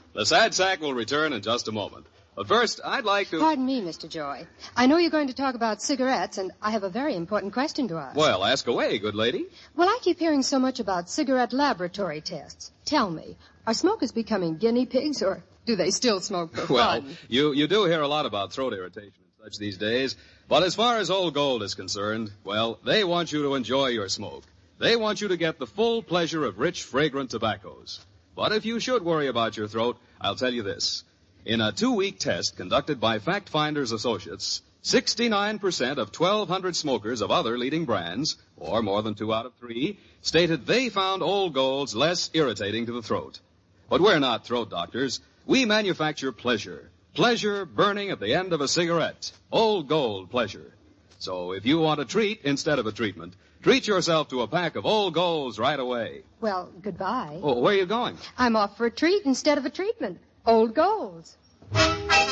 The Sad Sack will return in just a moment. But first, I'd like to... Pardon me, Mr. Joy. I know you're going to talk about cigarettes, and I have a very important question to ask. Well, ask away, good lady. Well, I keep hearing so much about cigarette laboratory tests. Tell me, are smokers becoming guinea pigs, or do they still smoke for Well, fun? you do hear a lot about throat irritation and such these days. But as far as Old Gold is concerned, well, they want you to enjoy your smoke. They want you to get the full pleasure of rich, fragrant tobaccos. But if you should worry about your throat, I'll tell you this. In a 2-week test conducted by Fact Finders Associates, 69% of 1,200 smokers of other leading brands, or more than 2 out of 3, stated they found Old Gold's less irritating to the throat. But we're not throat doctors. We manufacture pleasure. Pleasure burning at the end of a cigarette. Old Gold pleasure. So if you want a treat instead of a treatment, treat yourself to a pack of Old Golds right away. Well, goodbye. Oh, where are you going? I'm off for a treat instead of a treatment. Old Golds.